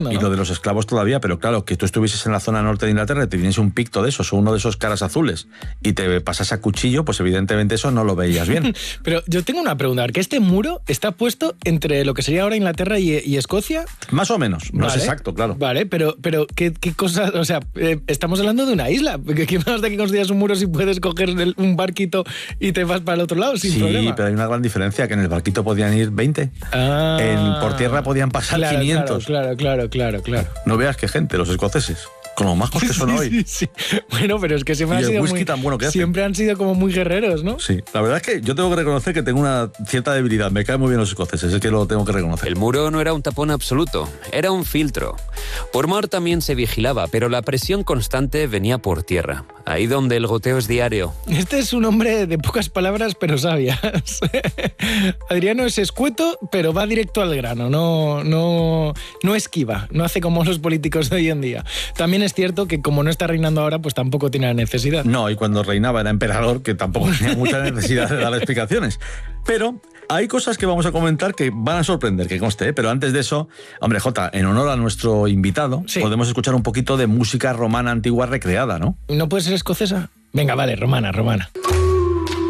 Y lo de los esclavos todavía, pero claro, que tú estuvieses en la zona norte de Inglaterra y te viniese un picto de esos o uno de esos caras azules y te pasas a cuchillo, pues evidentemente eso no lo veías bien. Pero yo tengo una pregunta, ¿que este muro está puesto entre lo que sería ahora Inglaterra y Escocia? Más o menos, no es exacto, claro. Vale, pero ¿qué cosas? O sea, estamos hablando de una isla. ¿Qué más da que construyas un muro si puedes coger un barquito y te vas para el otro lado sin problema? Sí, pero hay una gran diferencia, que en el barquito podían ir 20. Por tierra podían pasar 500. Claro. No veas qué gente, los escoceses. Con lo majos que son hoy. Sí. Bueno, pero es que siempre han sido tan bueno que hacen. Siempre han sido como muy guerreros, ¿no? Sí, la verdad es que yo tengo que reconocer que tengo una cierta debilidad. Me caen muy bien los escoceses, es que lo tengo que reconocer. El muro no era un tapón absoluto, era un filtro. Por mar también se vigilaba, pero la presión constante venía por tierra, ahí donde el goteo es diario. Este es un hombre de pocas palabras, pero sabias. Adriano es escueto, pero va directo al grano, no esquiva, no hace como los políticos de hoy en día. También es cierto que como no está reinando ahora, pues tampoco tiene la necesidad. No, y cuando reinaba era emperador, que tampoco tenía mucha necesidad de dar explicaciones. Pero hay cosas que vamos a comentar que van a sorprender, que conste, ¿eh? Pero antes de eso, hombre, Jota, en honor a nuestro invitado, podemos escuchar un poquito de música romana antigua recreada, ¿no? ¿No puede ser escocesa? Venga, vale, romana.